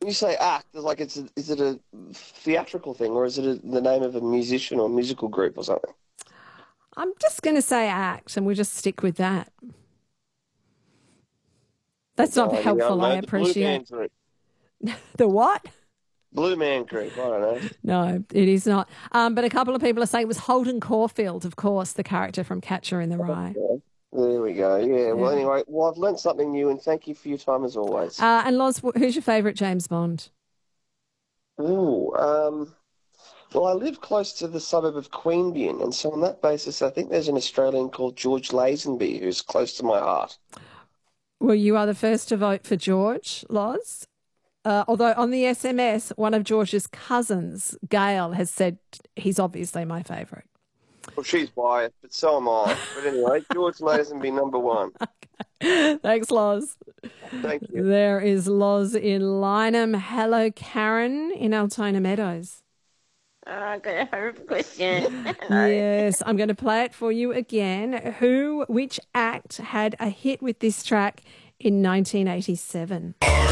When you say act, like is it a theatrical thing or is it the name of a musician or musical group or something? I'm just going to say act, and we'll just stick with that. That's not No idea. I don't helpful, I know. The Blue appreciate. Man Group. The what? Blue Man Group. I don't know. No, it is not. But a couple of people are saying it was Holden Caulfield, of course, the character from Catcher in the Rye. Yeah. There we go. Yeah. Well, Yeah. anyway, well, I've learnt something new, and thank you for your time as always. And Loz, who's your favourite James Bond? Ooh. Well, I live close to the suburb of Queanbeyan, and so on that basis, I think there's an Australian called George Lazenby who's close to my heart. Well, you are the first to vote for George, Loz. Although on the SMS, one of George's cousins, Gail, has said he's obviously my favourite. Well, she's biased, but so am I. But anyway, George Lazenby number one. Thanks, Loz. Thank you. There is Loz in Lynham. Hello, Karen in Altona Meadows. Oh, I got a horrible question. Yes, I'm going to play it for you again. Which act had a hit with this track in 1987?